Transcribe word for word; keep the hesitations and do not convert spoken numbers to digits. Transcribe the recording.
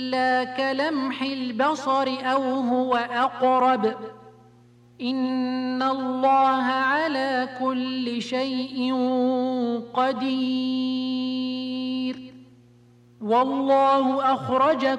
إلا كلمح البصر أو هو أقرب إن الله على كل شيء قدير والله أخرجكم